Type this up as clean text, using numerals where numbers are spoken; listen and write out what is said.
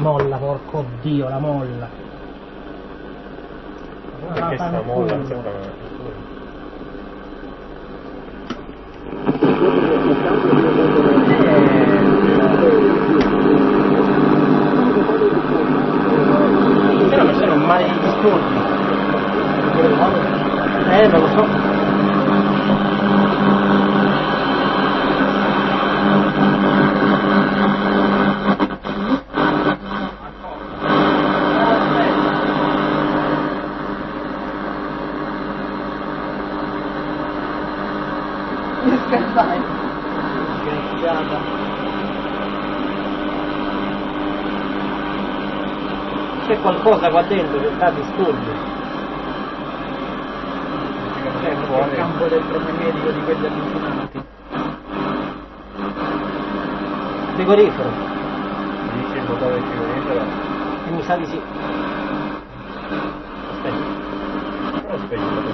molla, porco dio, la molla. Che sta molla sembra però non sono male di disturbi. Non lo so. Scherzai. Disgraziata. C'è qualcosa qua dentro che sta disturbi. Il campo del medico di quelli allucinanti. Frigorifero. dice il motore del frigorifero? Mi sa di sì. Aspetta. Però spegni il motore.